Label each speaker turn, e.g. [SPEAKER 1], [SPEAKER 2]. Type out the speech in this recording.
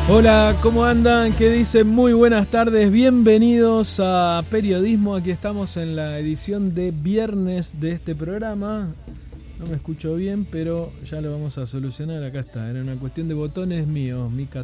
[SPEAKER 1] Hola, ¿cómo andan? ¿Qué dicen? Muy buenas tardes, bienvenidos a Periodismo. Aquí estamos en la edición de viernes de este programa. No me escucho bien, pero ya lo vamos a solucionar. Acá está, era una cuestión de botones míos, Mica